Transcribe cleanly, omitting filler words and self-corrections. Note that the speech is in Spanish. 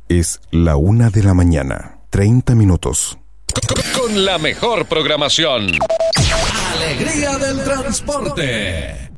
Es la 1:00 a.m, 30 minutos. Con la mejor programación. Alegría del transporte.